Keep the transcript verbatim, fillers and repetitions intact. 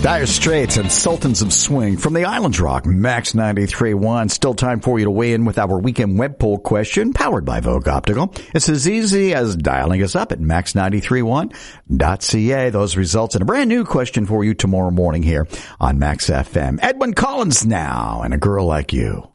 Dire Straits and Sultans of Swing from the Islands Rock, Max ninety-three point one. Still time for you to weigh in with our weekend web poll question, powered by Vogue Optical. It's as easy as dialing us up at max nine three one dot c a. Those results and a brand new question for you tomorrow morning here on Max F M. Edwyn Collins now, and A Girl Like You.